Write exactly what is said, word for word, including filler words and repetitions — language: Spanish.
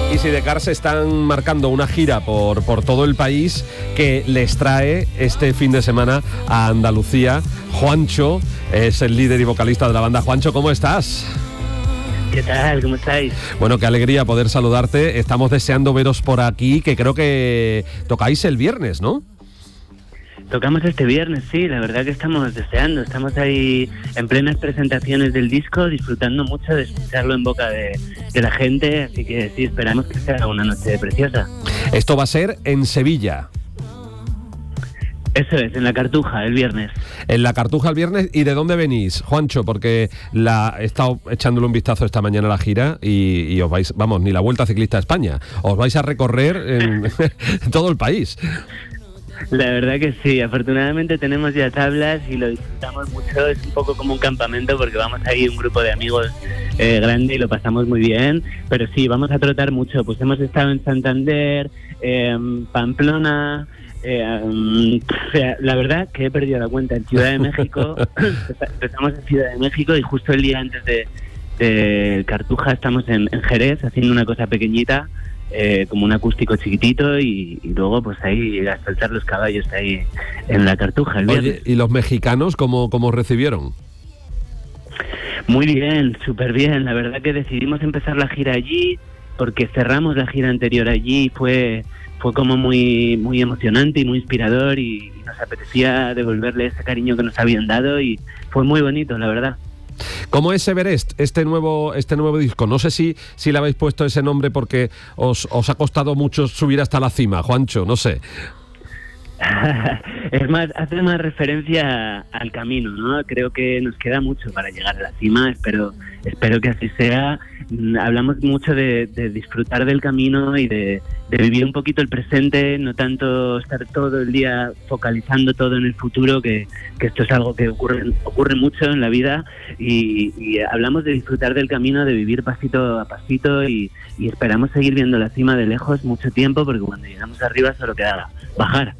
y Sidecar se están marcando una gira por, por todo el país que les trae este fin de semana a Andalucía. Juancho es el líder y vocalista de la banda. Juancho, ¿cómo estás? ¿Qué tal? ¿Cómo estáis? Bueno, qué alegría poder saludarte. Estamos deseando veros por aquí, que creo que tocáis el viernes, ¿no? Tocamos este viernes, sí, la verdad que estamos deseando. Estamos ahí en plenas presentaciones del disco, disfrutando mucho de escucharlo en boca de, de la gente, así que sí, esperamos que sea una noche preciosa. Esto va a ser en Sevilla. Eso es, en La Cartuja, el viernes. En La Cartuja el viernes. ¿Y de dónde venís, Juancho? Porque la, he estado echándole un vistazo esta mañana a la gira y, y os vais, vamos, ni la Vuelta Ciclista a España. Os vais a recorrer en, en todo el país. La verdad que sí, afortunadamente tenemos ya tablas y lo disfrutamos mucho. Es un poco como un campamento porque vamos ahí un grupo de amigos eh, grande y lo pasamos muy bien. Pero sí, vamos a trotar mucho. Pues hemos estado en Santander, eh, Pamplona... Eh, um, la verdad que he perdido la cuenta. En Ciudad de México empezamos en Ciudad de México y justo el día antes de, de Cartuja estamos en, en Jerez haciendo una cosa pequeñita, eh, como un acústico chiquitito y, y luego pues ahí a soltar los caballos ahí en La Cartuja el viernes. Oye, ¿y los mexicanos cómo, cómo recibieron? Muy bien, súper bien. La verdad que decidimos empezar la gira allí porque cerramos la gira anterior allí y fue fue como muy muy emocionante y muy inspirador y, y nos apetecía devolverle ese cariño que nos habían dado y fue muy bonito, la verdad. ¿Cómo es Everest, este nuevo este nuevo disco? No sé si, si le habéis puesto ese nombre porque os, os ha costado mucho subir hasta la cima, Juancho, no sé. Es más, hace más referencia al camino, ¿no? Creo que nos queda mucho para llegar a la cima, espero espero que así sea. Hablamos mucho de, de disfrutar del camino y de, de vivir un poquito el presente, no tanto estar todo el día focalizando todo en el futuro, que, que esto es algo que ocurre, ocurre mucho en la vida, y, y hablamos de disfrutar del camino, de vivir pasito a pasito, y, y esperamos seguir viendo la cima de lejos mucho tiempo, porque cuando llegamos arriba solo queda bajar.